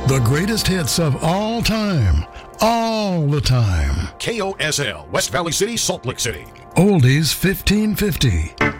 The greatest hits of all time, all the time. KOSL, West Valley City, Salt Lake City. Oldies 1550.